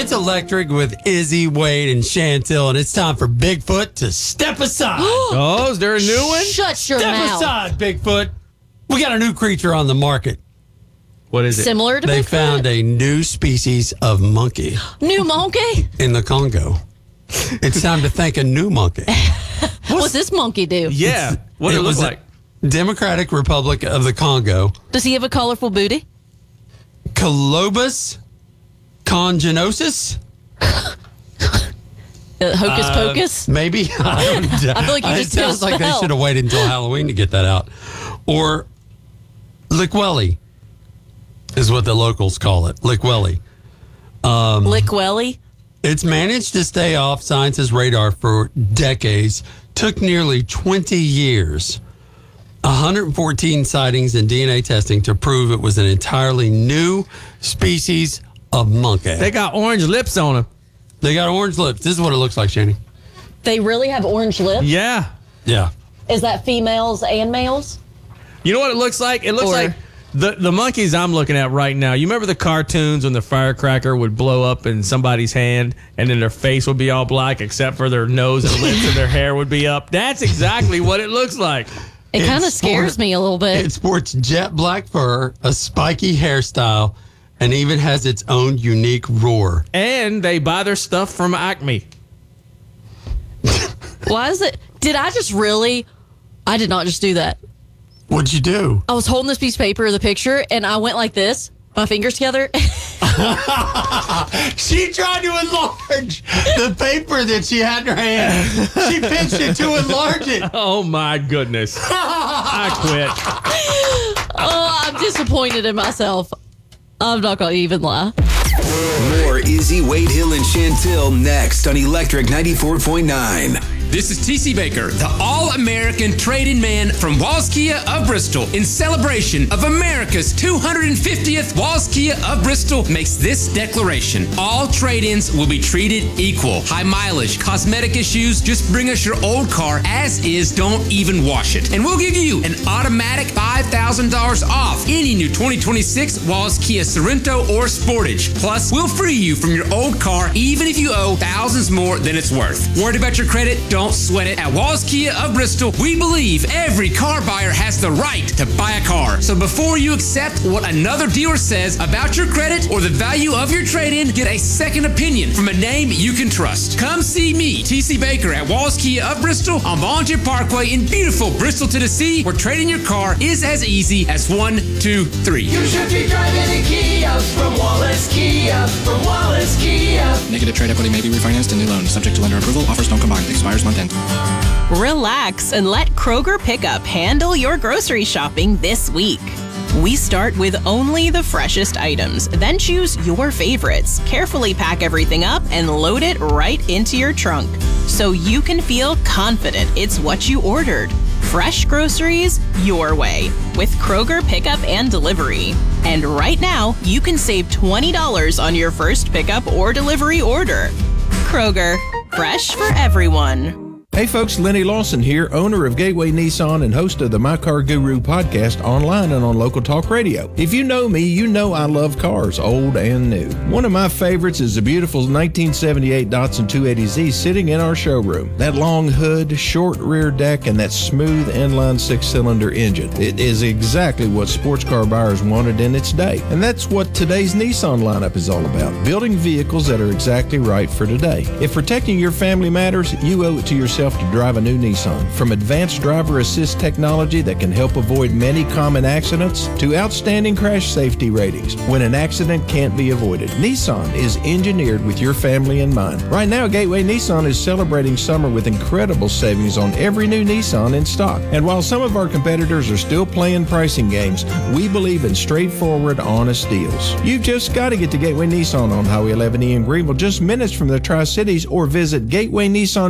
It's Electric with Izzy, Wade, and Chantel, and it's time for Bigfoot to step aside. Oh, is there a new one? Shut your Step mouth. aside, Bigfoot. We got a new creature on the market. What is it? Similar to They Bigfoot? found a new species of monkey New monkey? in the Congo. It's time to thank a new monkey. What's this monkey do? Yeah. What it look was like? Democratic Republic of the Congo. Does he have a colorful booty? Colobus congenosus? Hocus pocus? Maybe. I feel like you it just did a sounds like they spell. should have waited until Halloween to get that out. Or Liquelli is what the locals call it. Liquelli. Lickwelly? It's managed to stay off science's radar for decades. Took nearly 20 years. 114 sightings and DNA testing to prove it was an entirely new species of monkey. They got orange lips on them. They got orange lips. This is what it looks like, Shani. They really have orange lips? Yeah. Yeah. Is that females and males? You know what it looks like? It looks Or- like the monkeys I'm looking at right now. You remember the cartoons when the firecracker would blow up in somebody's hand and then their face would be all black except for their nose and lips and their hair would be up? That's exactly what it looks like. It kind of It's scares me a little bit. It sports jet black fur, a spiky hairstyle, and even has its own unique roar. And they buy their stuff from Acme. Why is it? I did not just do that. What'd you do? I was holding this piece of paper, the picture, and I went like this, my fingers together. She tried to enlarge the paper that she had in her hand. She pinched it to enlarge it. Oh my goodness. I quit. Oh, I'm disappointed in myself. I'm not going to even lie. More Izzy, Wade Hill, and Chantel next on Electric 94.9. This is TC Baker, the All-American Trade-In Man from Walls Kia of Bristol. In celebration of America's 250th, Walls Kia of Bristol makes this declaration. All trade-ins will be treated equal. High mileage, cosmetic issues, just bring us your old car as is, don't even wash it. And we'll give you an automatic $5,000 off any new 2026 Walls Kia Sorento or Sportage. Plus, we'll free you from your old car even if you owe thousands more than it's worth. Worried about your credit? Don't sweat it. At Walls Kia of Bristol, we believe every car buyer has the right to buy a car. So before you accept what another dealer says about your credit or the value of your trade-in, get a second opinion from a name you can trust. Come see me, TC Baker, at Walls Kia of Bristol on Volunteer Parkway in beautiful Bristol, Tennessee, where trading your car is as easy as 1, 2, 3. You should be driving a Kia from Wallace Kia, from Wallace Kia. Negative trade equity may be refinanced in new loan. Subject to lender approval. Offers don't combine. Expires month end. Relax and let Kroger Pickup handle your grocery shopping this week. We start with only the freshest items, then choose your favorites. Carefully pack everything up and load it right into your trunk so you can feel confident it's what you ordered. Fresh groceries your way with Kroger Pickup and Delivery. And right now, you can save $20 on your first pickup or delivery order. Kroger, fresh for everyone. Hey folks, Lenny Lawson here, owner of Gateway Nissan and host of the My Car Guru podcast online and on Local Talk Radio. If you know me, you know I love cars, old and new. One of my favorites is the beautiful 1978 Datsun 280Z sitting in our showroom. That long hood, short rear deck, and that smooth inline six-cylinder engine. It is exactly what sports car buyers wanted in its day. And that's what today's Nissan lineup is all about, building vehicles that are exactly right for today. If protecting your family matters, you owe it to yourself to drive a new Nissan. From advanced driver assist technology that can help avoid many common accidents to outstanding crash safety ratings when an accident can't be avoided, Nissan is engineered with your family in mind. Right now, Gateway Nissan is celebrating summer with incredible savings on every new Nissan in stock. And while some of our competitors are still playing pricing games, we believe in straightforward, honest deals. You've just got to get to Gateway Nissan on Highway 11E in Greenville, just minutes from the Tri-Cities, or visit Gateway Nissan